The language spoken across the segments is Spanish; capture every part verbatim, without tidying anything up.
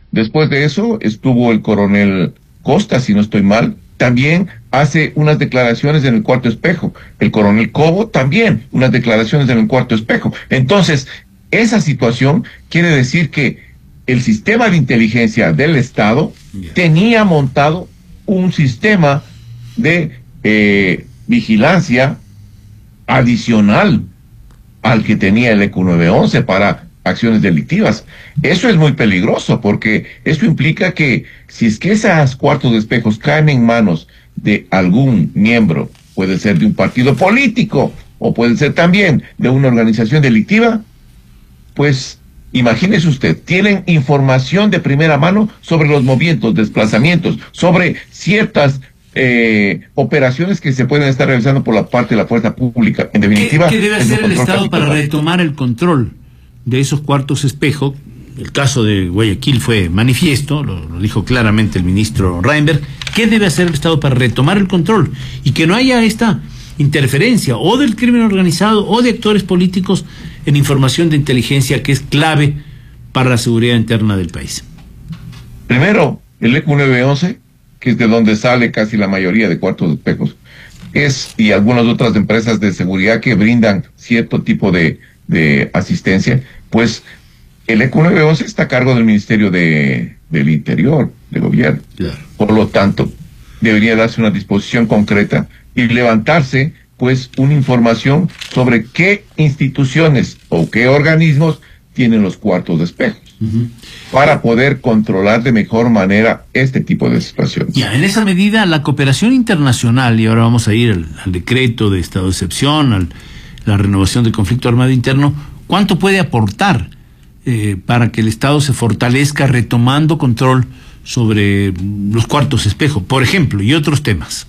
Después de eso estuvo el coronel Costa, si no estoy mal, también hace unas declaraciones en el Cuarto Espejo. El coronel Cobo también, unas declaraciones en el Cuarto Espejo. Entonces, esa situación quiere decir que el sistema de inteligencia del Estado yeah. tenía montado un sistema de eh, vigilancia adicional al que tenía el E Q nueve once para acciones delictivas. Eso es muy peligroso, porque eso implica que si es que esos cuartos de espejos caen en manos de algún miembro, puede ser de un partido político o puede ser también de una organización delictiva, pues imagínese usted, tienen información de primera mano sobre los movimientos, desplazamientos, sobre ciertas eh, operaciones que se pueden estar realizando por la parte de la fuerza pública. En definitiva, ¿Qué, qué debe hacer el Estado para retomar el control de esos cuartos espejo? El caso de Guayaquil fue manifiesto, lo, lo dijo claramente el ministro Reinberg. ¿Qué debe hacer el Estado para retomar el control y que no haya esta interferencia o del crimen organizado o de actores políticos en información de inteligencia que es clave para la seguridad interna del país? Primero, el E Q nueve once, que es de donde sale casi la mayoría de cuartos de espejos, es, y algunas otras empresas de seguridad que brindan cierto tipo de, de asistencia, pues el E Q nueve once está a cargo del Ministerio de, del Interior, de Gobierno. Claro. Por lo tanto, debería darse una disposición concreta y levantarse, pues, una información sobre qué instituciones o qué organismos tienen los cuartos de espejos, uh-huh. para poder controlar de mejor manera este tipo de situaciones. Ya, en esa medida, la cooperación internacional, y ahora vamos a ir al, al decreto de estado de excepción, a la renovación del conflicto armado interno, ¿cuánto puede aportar eh, para que el Estado se fortalezca retomando control sobre los cuartos espejo, por ejemplo, y otros temas?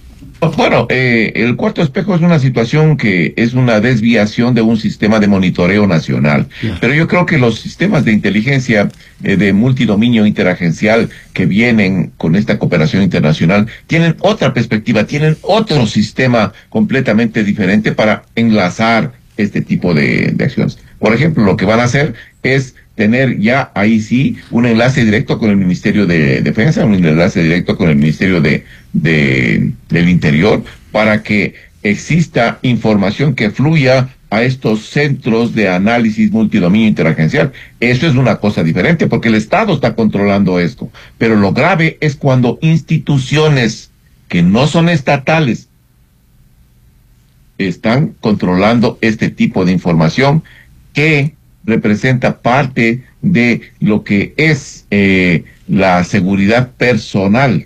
Bueno, eh, el cuarto espejo es una situación que es una desviación de un sistema de monitoreo nacional. Yeah. Pero yo creo que los sistemas de inteligencia eh, de multidominio interagencial que vienen con esta cooperación internacional tienen otra perspectiva, tienen otro sistema completamente diferente para enlazar este tipo de, de acciones. Por ejemplo, lo que van a hacer es tener ya ahí sí un enlace directo con el Ministerio de Defensa, un enlace directo con el Ministerio de, de del Interior, para que exista información que fluya a estos centros de análisis multidominio interagencial. Eso es una cosa diferente, porque el Estado está controlando esto. Pero lo grave es cuando instituciones que no son estatales están controlando este tipo de información que representa parte de lo que es eh, la seguridad personal.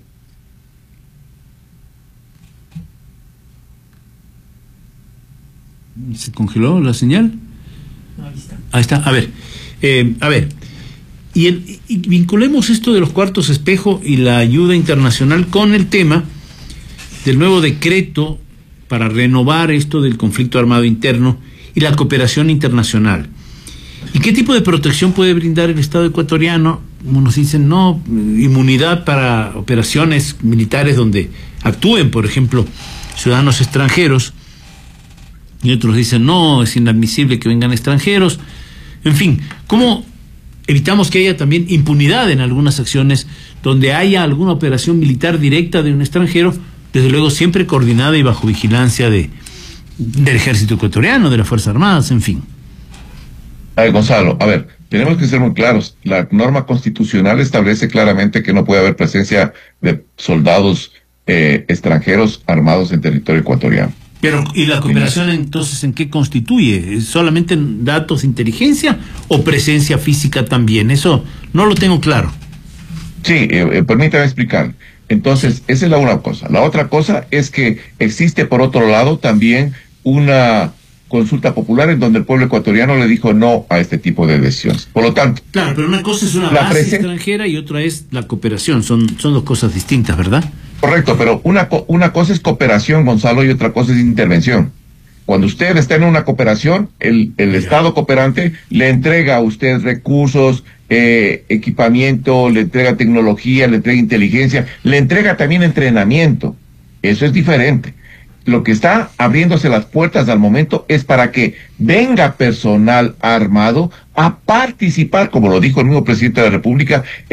¿Se congeló la señal? No, ahí está. Ahí está. A ver, eh, a ver, y, el, y vinculemos esto de los cuartos espejo y la ayuda internacional con el tema del nuevo decreto para renovar esto del conflicto armado interno y la cooperación internacional. ¿Y qué tipo de protección puede brindar el Estado ecuatoriano? Como nos dicen, no, inmunidad para operaciones militares donde actúen, por ejemplo, ciudadanos extranjeros, y otros dicen, no, es inadmisible que vengan extranjeros. En fin, ¿cómo evitamos que haya también impunidad en algunas acciones donde haya alguna operación militar directa de un extranjero, desde luego siempre coordinada y bajo vigilancia de del ejército ecuatoriano, de las Fuerzas Armadas, en fin? A ver, Gonzalo, a ver, tenemos que ser muy claros. La norma constitucional establece claramente que no puede haber presencia de soldados eh, extranjeros armados en territorio ecuatoriano. Pero, ¿y la cooperación entonces en qué constituye? ¿Solamente en datos de inteligencia o presencia física también? Eso no lo tengo claro. Sí, eh, eh, permítame explicar. Entonces, esa es la una cosa. La otra cosa es que existe, por otro lado, también una consulta popular en donde el pueblo ecuatoriano le dijo no a este tipo de decisiones. Por lo tanto... Claro, pero una cosa es una base extranjera y otra es la cooperación. Son, son dos cosas distintas, ¿verdad? Correcto, pero una, una cosa es cooperación, Gonzalo, y otra cosa es intervención. Cuando usted está en una cooperación, el, el Estado cooperante le entrega a usted recursos, eh, equipamiento, le entrega tecnología, le entrega inteligencia, le entrega también entrenamiento. Eso es diferente. Lo que está abriéndose las puertas al momento es para que venga personal armado a participar, como lo dijo el mismo presidente de la República,